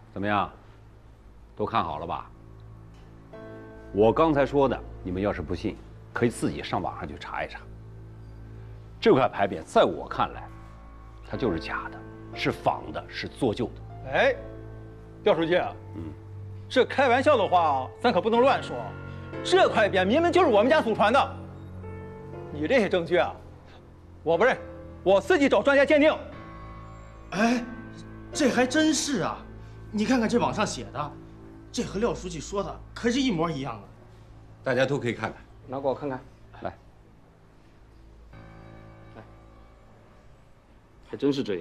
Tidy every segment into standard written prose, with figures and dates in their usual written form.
怎么样？都看好了吧？我刚才说的，你们要是不信，可以自己上网上去查一查。这块牌匾在我看来，它就是假的，是仿的，是做旧的。 哎，刁书记，这开玩笑的话，咱可不能乱说。这块匾明明就是我们家祖传的，你这些证据啊，我不认，我自己找专家鉴定。 哎，这还真是啊！你看看这网上写的，这和廖书记说的可是一模一样的。 大家都可以看看， 拿给我看看。 来， 还真是这样。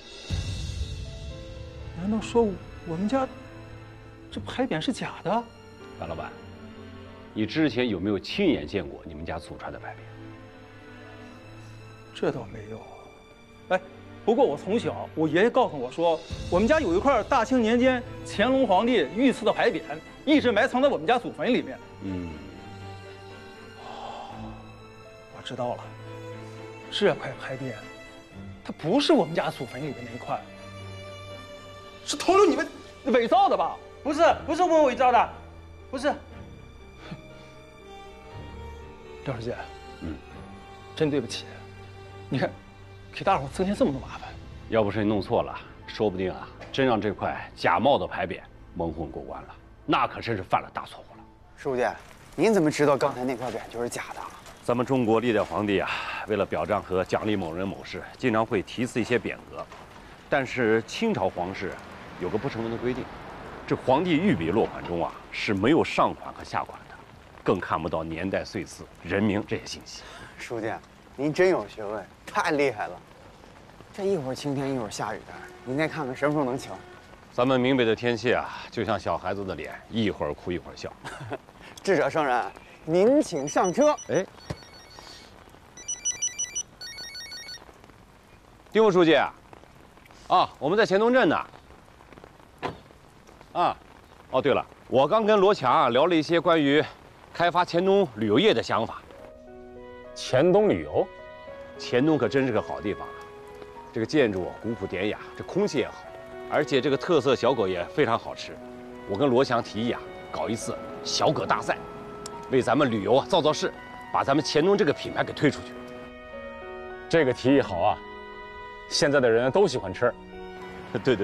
难道说我们家这牌匾是假的？ 范老板，你之前有没有亲眼见过你们家祖传的牌匾？ 这倒没有。哎，不过我从小，我爷爷告诉我说，我们家有一块大清年间乾隆皇帝御赐的牌匾，一直埋藏在我们家祖坟里面。我知道了，这块牌匾，它不是我们家祖坟里的那一块，是同流你们伪造的吧？ 不是我们伪造的，不是。 廖书记，真对不起，你看，给大伙增添这么多麻烦。 要不是你弄错了，说不定啊，真让这块假冒的牌匾蒙混过关了，那可真是犯了大错误了。 书记，您怎么知道刚才那块匾就是假的？ 咱们中国历代皇帝啊，为了表彰和奖励某人某事，经常会题赐一些匾额。但是清朝皇室有个不成文的规定，这皇帝御笔落款中啊是没有上款和下款的，更看不到年代、岁次、人名这些信息。 书记，您真有学问，太厉害了。这一会儿晴天，一会儿下雨的，您再看看什么时候能晴。 咱们闽北的天气啊，就像小孩子的脸，一会儿哭一会儿笑。 智者圣人，您请上车。 哎，丁副书记，我们在乾东镇呢。哦，对了，我刚跟罗强聊了一些关于开发黔东旅游业的想法。 黔东旅游， 黔东可真是个好地方啊！这个建筑古朴典雅，这空气也好，而且这个特色小狗也非常好吃。我跟罗强提议啊，搞一次小狗大赛，为咱们旅游啊造势，把咱们黔东这个品牌给推出去。 这个提议好啊！现在的人都喜欢吃。 对，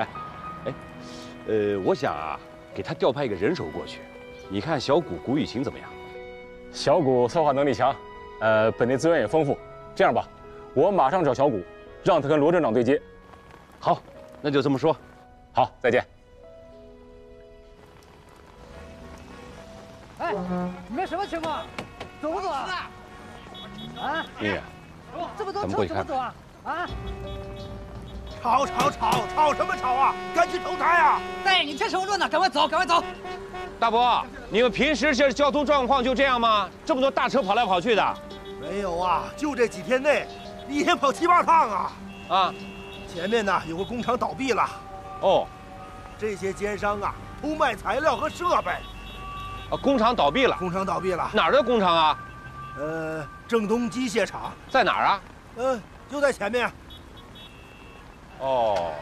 我想啊，给他调派一个人手过去。你看小谷谷雨晴怎么样？ 小谷策划能力强，本地资源也丰富。这样吧，我马上找小谷，让他跟罗镇长对接。 好，那就这么说。 好，再见。 哎，你们什么情况？走不走啊？啊？ 明远， 这么多车咱们过去看怎么走啊？啊？ 吵什么吵啊！赶紧投胎啊！ 对，你这什么路呢？赶快走，赶快走！ 大伯，你们平时这交通状况就这样吗？这么多大车跑来跑去的？ 没有啊，就这几天内，一天跑7、8趟啊！ 啊， 前面呢有个工厂倒闭了。 哦， 这些奸商啊，偷卖材料和设备。 工厂倒闭了。 工厂倒闭了。 哪儿的工厂啊？ 正东机械厂。 在哪儿啊？ 就在前面。 哦。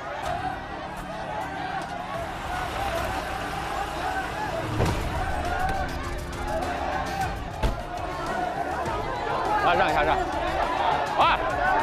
让一下，让！哎！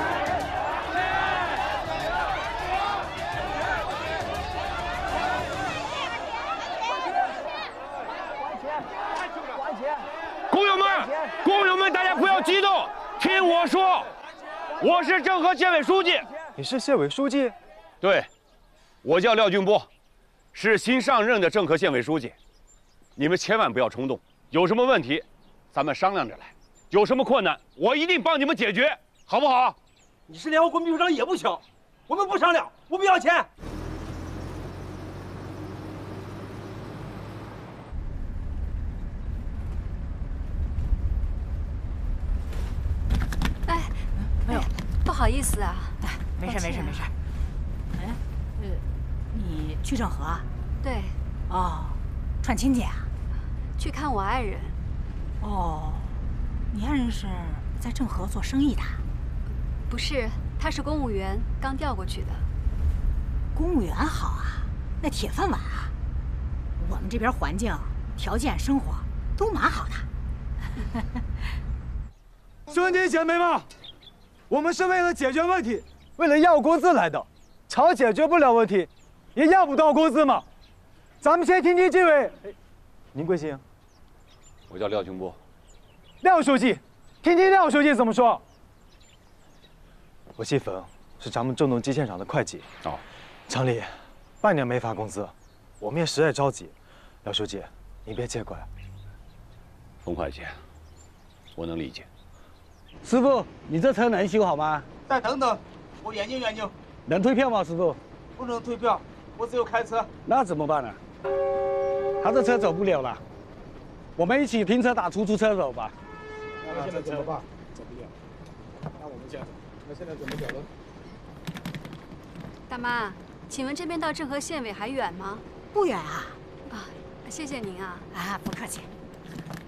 工友们，大家不要激动，听我说，我是郑和县委书记。 你是县委书记？ 对，我叫廖俊波，是新上任的郑和县委书记。你们千万不要冲动，有什么问题，咱们商量着来。有什么困难，我一定帮你们解决，好不好？ 你是联合国秘书长也不行，我们不商量，我不要钱。 哎呦，不好意思啊。 哎，没事。哎，你去郑和啊？ 对。 哦，串亲戚啊？ 去看我爱人。 哦。你爱人是在郑和做生意的？ 不是，他是公务员，刚调过去的。 公务员好啊， 那铁饭碗啊。我们这边环境、条件、生活都蛮好的。 兄弟姐妹们，我们是为了解决问题，为了要工资来的。朝解决不了问题，也要不到工资嘛。咱们先听听这位，您贵姓？ 我叫廖军波。 廖书记，听听廖书记怎么说。我姓冯，是咱们郑东基建厂的会计。 哦， 厂里半年没发工资，我们也实在着急。廖书记，您别见怪。 冯会计，我能理解。 师傅，你这车能修好吗？ 再等等，我研究研究。 能退票吗，师傅？ 不能退票，我只有开车。 那怎么办呢？他这车走不了了，我们一起拼车打出租车走吧。 那现在怎么办？走不了。那我们先走。那现在怎么走呢？ 大妈，请问这边到郑和县委还远吗？ 不远啊。 啊，谢谢您啊。 啊，不客气。